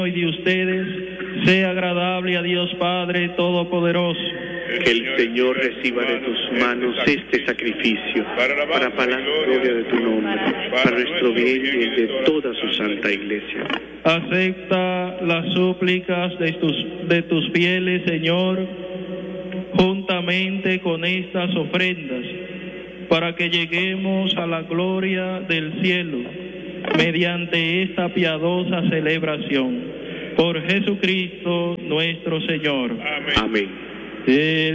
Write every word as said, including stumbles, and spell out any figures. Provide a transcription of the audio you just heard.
y de ustedes sea agradable a Dios Padre Todopoderoso. Que el Señor reciba de tus manos este sacrificio para la gloria de tu nombre, para nuestro bien y el de toda su santa iglesia. Acepta las súplicas de tus, de tus fieles, Señor, juntamente con estas ofrendas, para que lleguemos a la gloria del cielo mediante esta piadosa celebración. Por Jesucristo nuestro Señor. Amén. Amén.